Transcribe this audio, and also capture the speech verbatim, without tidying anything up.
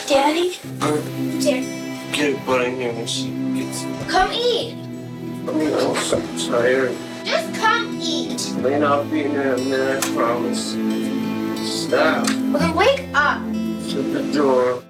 Daddy? Uh, Here. Get butt in here when she gets. Come eat. I'm so tired. Just come eat. May not be in there a minute, I promise. Stop. Well, then wake up. Shut the door.